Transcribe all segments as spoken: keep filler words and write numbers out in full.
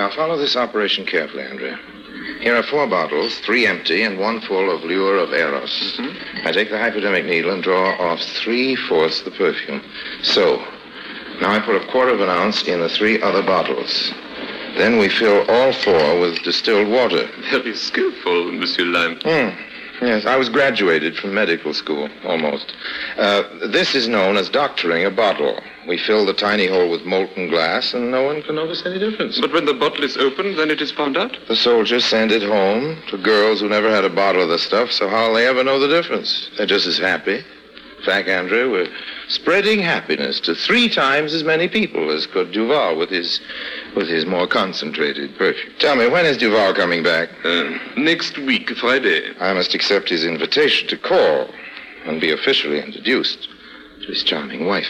Now, follow this operation carefully, Andrea. Here are four bottles, three empty and one full of Lure of Eros. Mm-hmm. I take the hypodermic needle and draw off three-fourths the perfume. So, now I put a quarter of an ounce in the three other bottles. Then we fill all four with distilled water. Very skillful, Monsieur Lime. Hmm. Yes, I was graduated from medical school, almost. Uh, this is known as doctoring a bottle. We fill the tiny hole with molten glass, and no one can notice any difference. But when the bottle is opened, then it is found out? The soldiers send it home to girls who never had a bottle of the stuff, so how'll they ever know the difference? They're just as happy. In fact, Andrea, we're spreading happiness to three times as many people as could Duval with his with his more concentrated perfume. Tell me, when is Duval coming back? Uh, next week, Friday. I must accept his invitation to call and be officially introduced to his charming wife.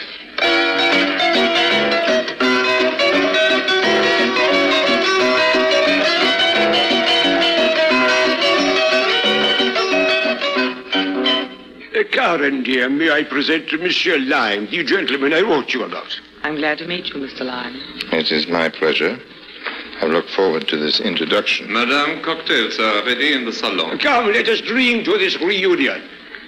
Uh, Karen, dear, may I present to Monsieur Lime, the gentleman I wrote you about? I'm glad to meet you, Mister Lime. It is my pleasure. I look forward to this introduction. Madame, cocktails are ready in the salon. Come, let us drink to this reunion.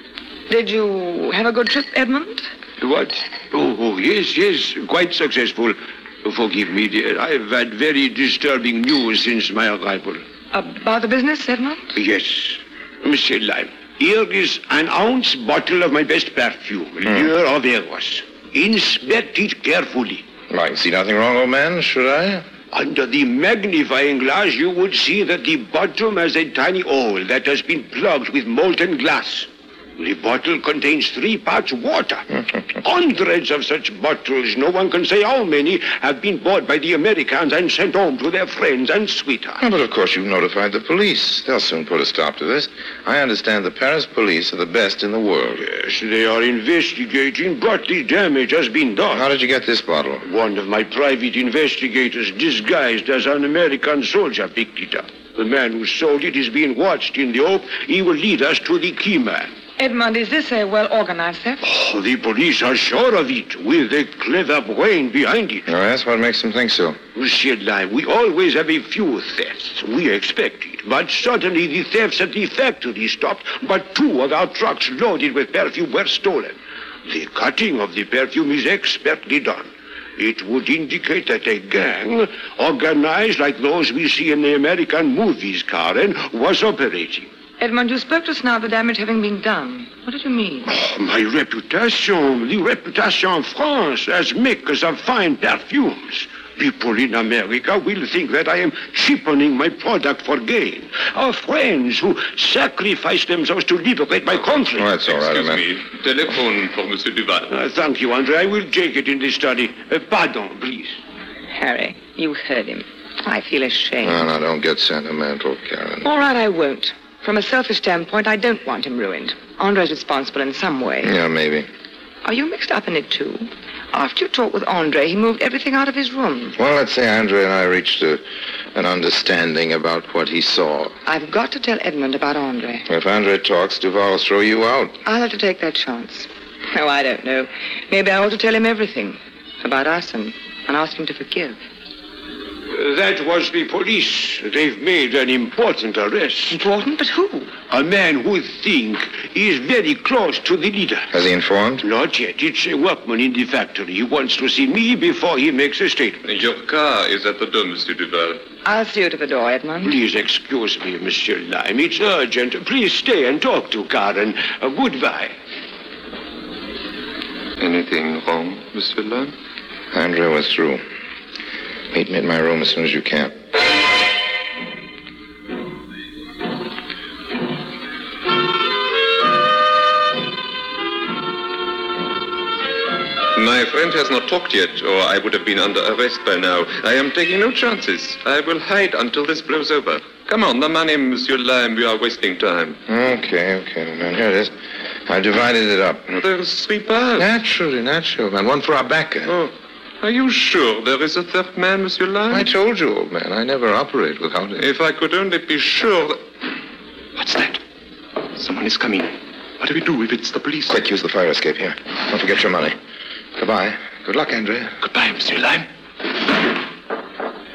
Did you have a good trip, Edmund? What? Oh, oh, yes, yes, quite successful. Forgive me, dear. I've had very disturbing news since my arrival. About the business, Edmund? Yes. Monsieur Lime, here is an ounce bottle of my best perfume, mm. Lure of Eros. Inspect it carefully. I can see nothing wrong, old man, should I? Under the magnifying glass, you would see that the bottom has a tiny hole that has been plugged with molten glass. The bottle contains three parts water. Hundreds of such bottles, no one can say how many, have been bought by the Americans and sent home to their friends and sweethearts. Oh, but of course you've notified the police. They'll soon put a stop to this. I understand the Paris police are the best in the world. Yes, they are investigating, but the damage has been done. How did you get this bottle? One of my private investigators, disguised as an American soldier, picked it up. The man who sold it is being watched in the hope he will lead us to the key man. Edmund, is this a well-organized theft? Oh, the police are sure of it, with a clever brain behind it. Oh, that's what makes them think so. Monsieur Lime, we always have a few thefts. We expect it. But suddenly the thefts at the factory stopped, but two of our trucks loaded with perfume were stolen. The cutting of the perfume is expertly done. It would indicate that a gang, organized like those we see in the American movies, Karen, was operating. Edmund, you spoke just now of the damage having been done. What did you mean? Oh, my reputation, the reputation of France as makers of fine perfumes. People in America will think that I am cheapening my product for gain. Our friends who sacrifice themselves to liberate my country. Oh, that's all right, Excuse man. me. Telephone for Monsieur Duval. Uh, thank you, Andre. I will take it in the study. Uh, pardon, please. Harry, you heard him. I feel ashamed. No, no, don't get sentimental, Karen. All right, I won't. From a selfish standpoint, I don't want him ruined. Andre's responsible in some way. Yeah, maybe. Are you mixed up in it, too? After you talked with Andre, he moved everything out of his room. Well, let's say Andre and I reached a, an understanding about what he saw. I've got to tell Edmund about Andre. If Andre talks, Duval will throw you out. I'll have to take that chance. Oh, I don't know. Maybe I ought to tell him everything about us and, and ask him to forgive. That was the police. They've made an important arrest. Important? But who? A man who think is very close to the leader. Has he informed? Not yet. It's a workman in the factory. He wants to see me before he makes a statement. Your car is at the door, Monsieur Duval. I'll see you to the door, Edmund. Please excuse me, Monsieur Lime. It's urgent. Please stay and talk to Karen. Uh, goodbye. Anything wrong, Monsieur Lime? Andre was through. Meet me in my room as soon as you can. My friend has not talked yet, or I would have been under arrest by now. I am taking no chances. I will hide until this blows over. Come on, the money, Monsieur Lime. We are wasting time. Okay, okay, man. Here it is. I divided it up. There's three parts. Naturally, naturally, man. One for our backer. Oh. Are you sure there is a third man, Monsieur Lime? I told you, old man. I never operate without it. If I could only be sure that... What's that? Someone is coming. What do we do if it's the police? Quick, use the fire escape here. Don't forget your money. Goodbye. Good luck, Andre. Goodbye, Monsieur Lime.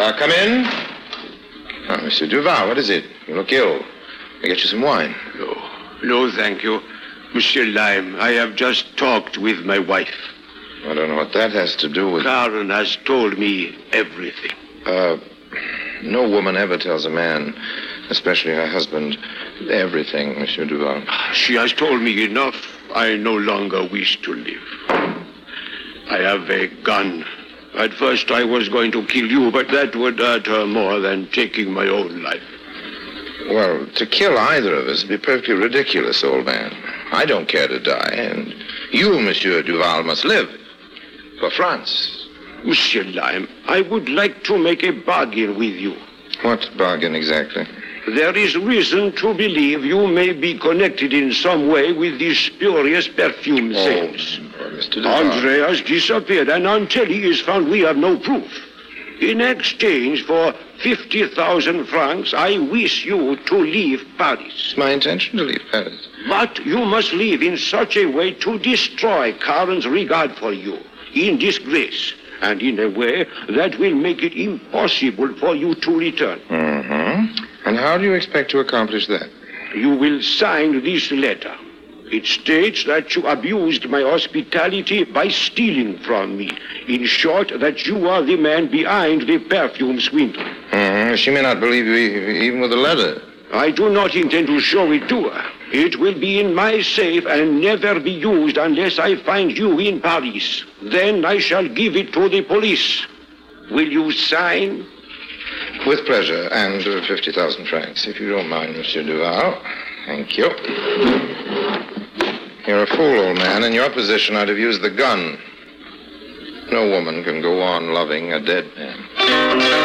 Uh, come in. Ah, Monsieur Duval, what is it? You look ill. I get you some wine. No, no, thank you. Monsieur Lime, I have just talked with my wife. I don't know what that has to do with... Karen has told me everything. Uh, no woman ever tells a man, especially her husband, everything, Monsieur Duval. She has told me enough. I no longer wish to live. I have a gun. At first I was going to kill you, but that would hurt her more than taking my own life. Well, to kill either of us would be perfectly ridiculous, old man. I don't care to die, and you, Monsieur Duval, must live. For France. Monsieur Lime, I would like to make a bargain with you. What bargain exactly? There is reason to believe you may be connected in some way with these spurious perfume sales. Oh, Mister Duval. Andre has disappeared, and until he is found, we have no proof. In exchange for fifty thousand francs, I wish you to leave Paris. It's my intention to leave Paris. But you must leave in such a way to destroy Karen's regard for you, in disgrace, and in a way that will make it impossible for you to return. Mm-hmm. And how do you expect to accomplish that? You will sign this letter. It states that you abused my hospitality by stealing from me. In short, that you are the man behind the perfume swindle. Mm-hmm. She may not believe you e- even with the letter. I do not intend to show it to her. It will be in my safe and never be used unless I find you in Paris. Then I shall give it to the police. Will you sign? With pleasure, and uh, fifty thousand francs, if you don't mind, Monsieur Duval. Thank you. You're a fool, old man. In your position, I'd have used the gun. No woman can go on loving a dead man.